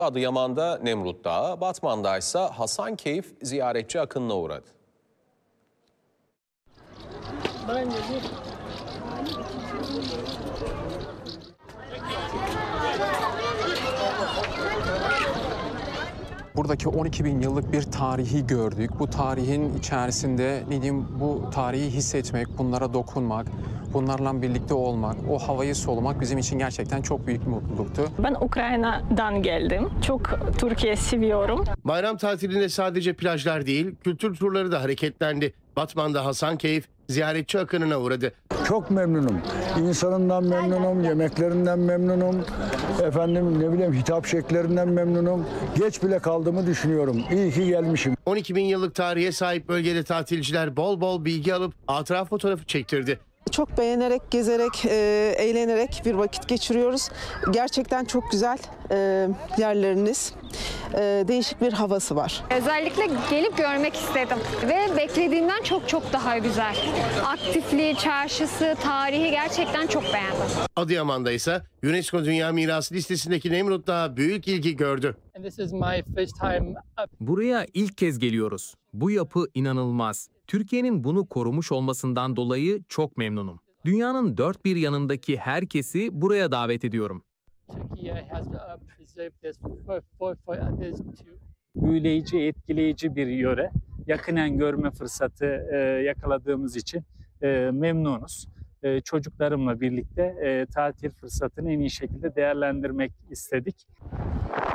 Adıyaman'da Nemrut Dağı, Batman'da ise Hasankeyf ziyaretçi akınına uğradı. Buradaki 12 bin yıllık bir tarihi gördük. Bu tarihin içerisinde ne diyeyim, bu tarihi hissetmek, bunlara dokunmak, bunlarla birlikte olmak, o havayı solumak bizim için gerçekten çok büyük bir mutluluktu. Ben Ukrayna'dan geldim. Çok Türkiye seviyorum. Bayram tatilinde sadece plajlar değil, kültür turları da hareketlendi. Batman'da Hasankeyf ziyaretçi akınına uğradı. Çok memnunum. İnsanından memnunum, yemeklerinden memnunum. Ne bileyim, hitap şekillerinden memnunum. Geç bile kaldığımı düşünüyorum. İyi ki gelmişim. 12 bin yıllık tarihe sahip bölgede tatilciler bol bol bilgi alıp hatıra fotoğrafı çektirdi. Çok beğenerek, gezerek, eğlenerek bir vakit geçiriyoruz. Gerçekten çok güzel yerleriniz. Değişik bir havası var. Özellikle gelip görmek istedim ve beklediğimden çok daha güzel. Aktifliği, çarşısı, tarihi gerçekten çok beğendim. Adıyaman'da ise UNESCO Dünya Mirası listesindeki Nemrut Dağı büyük ilgi gördü. Buraya ilk kez geliyoruz. Bu yapı inanılmaz. Türkiye'nin bunu korumuş olmasından dolayı çok memnunum. Dünyanın dört bir yanındaki herkesi buraya davet ediyorum. Büyüleyici, etkileyici bir yöre. Yakinen görme fırsatı yakaladığımız için memnunuz. Çocuklarımla birlikte tatil fırsatını en iyi şekilde değerlendirmek istedik.